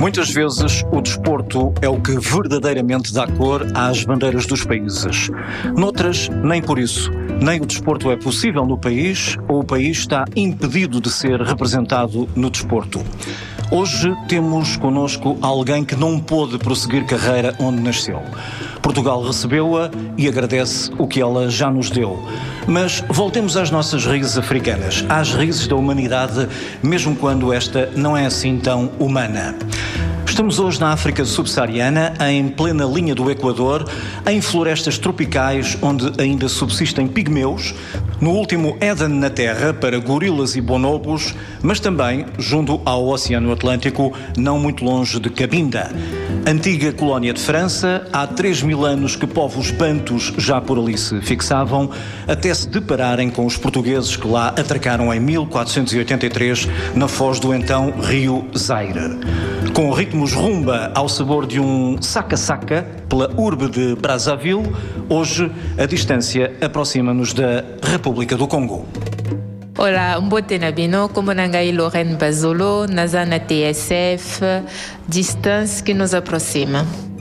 Muitas vezes o desporto é o que verdadeiramente dá cor às bandeiras dos países. Noutras, nem por isso. Nem o desporto é possível no país, ou o país está impedido de ser representado no desporto. Hoje temos connosco alguém que não pôde prosseguir carreira onde nasceu. Portugal recebeu-a e agradece o que ela já nos deu. Mas voltemos às nossas raízes africanas, às raízes da humanidade, mesmo quando esta não é assim tão humana. Estamos hoje na África subsaariana, em plena linha do Equador, em florestas tropicais onde ainda subsistem pigmeus, no último Éden na Terra para gorilas e bonobos, mas também junto ao Oceano Atlântico, não muito longe de Cabinda. Antiga colónia de França, há 3.000 anos que povos bantus já por ali se fixavam, até se depararem com os portugueses que lá atracaram em 1483 na foz do então rio Zaire. Com ritmos rumba ao sabor de um saca-saca pela urbe de Brazzaville, hoje a distância aproxima-nos da República do Congo. Olá, mbote na bino, como nangai Lorraine Bazolo, nazana TSF, distância que nos aproxima.